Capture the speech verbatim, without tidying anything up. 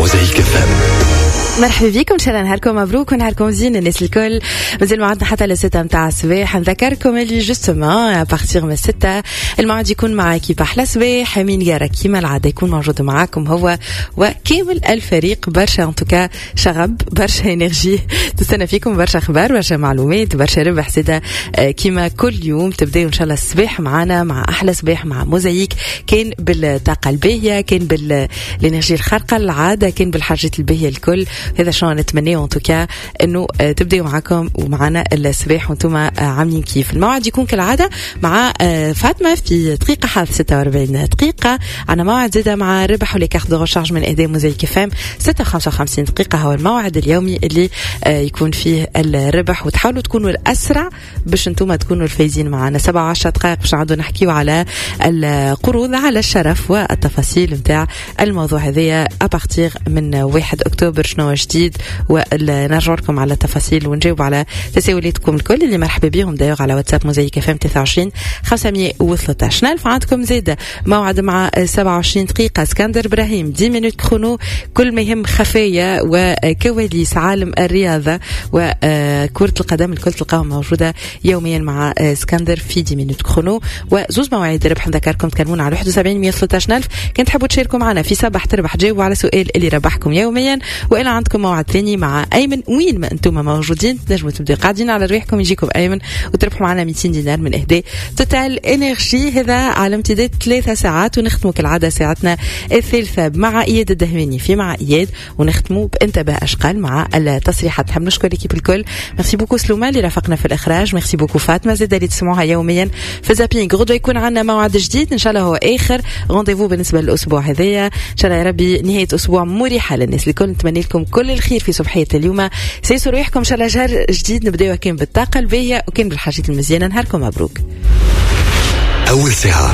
موزايك اف ام. مرحبا بكم، ان شاء الله نهاركم مبروك ونهاركم زين الناس الكل. مازال معنا حتى لستة متاع الصباح. نذكركم اللي جوستومون ابارتيغ من الستة الموعد يكون مع كيف احلى صباح. امين يارا كيما العاده يكون موجود معاكم هو وكامل الفريق. برشا انتوكا شغب، برشا انرجي تستنى فيكم، برشا اخبار، برشا معلومات، برشا ربح زاده كيما كل يوم. تبداو ان شاء الله الصباح معنا مع احلى صباح مع موزايك. كان بالطاقه الباهيه، كان بالانرجي الخارقه العاده، كان بالحاجات الباهيه الكل. هذا شو نتمنى ان توكا انه تبداو معكم ومعنا الصباح وانتم عاملين كيف. الموعد يكون كالعاده مع فاطمه في دقيقه حاف ستة وأربعين دقيقه. عنا موعد زاده مع ربح ولي كارت دو ريشارج من اهداء موزايك فام ستة وخمسة وخمسين دقيقه. هو الموعد اليومي اللي يكون فيه الربح، وتحاولوا تكونوا الاسرع باش انتم تكونوا الفايزين معنا. سبعة وعشرة دقائق باش نعودوا نحكيوا على القروض، على الشرف والتفاصيل نتاع الموضوع هذايا ابارتيغ من واحد اكتوبر. شنو جديد ونرجع لكم على التفاصيل ونجاوب على تساؤلاتكم الكل اللي مرحبا بهم دايوغ على واتساب موزايك اف ام تسعة وعشرين خمسمية وثلاثة عشر. نالف عندكم زيادة موعد مع سبعة وعشرين دقيقة اسكندر إبراهيم دي مينوت كرونو، كل ما يهم خفايا وكواليس عالم الرياضة وكرة القدم الكل تلقاهم موجودة يوميا مع اسكندر في دي مينوت كرونو. وزوز مواعيد ربح نذكركم تكلمونا على واحد وسبعين مية وثلاثة عشر ألف. كنت تحبوا تشاركوا معنا في صباح تربح جاوبوا على سؤال اللي ربحكم يوميا. وإلا عندكم موعد ثاني مع أيمن، وين ما أنتم موجودين تنجموا تبدأوا قاعدين على ريحكم يجيكم أيمن وتربحوا معنا مئتين دينار من إهداء توتال إنرجي. هذا على امتداد ثلاثة ساعات، ونختموا كالعادة ساعتنا الثالثة مع إياد الدهماني في مع إياد، ونختموا بانتباه أشقال مع التصريحات. نحب نشكر لكم الكل. ميرسي بوكو سلوما اللي رافقنا في الإخراج، ميرسي بوكو فاطمة زادة اللي تسمعوها يوميا في زابينغ. غدوة يكون عندنا موعد جديد إن شاء الله، هو آخر رونديفو بالنسبة للأسبوع هذايا. إن شاء الله يا ربي نهاية أسبوع مريحة للناس الكل. نتمنى لكم كل الخير في صباحية اليوم. سيسوا ريحكم إن شاء الله جهر جديد نبدأ كان بالطاقة الباهية وكان بالحاجات المزيانة. نهاركم مبروك. أول ساعة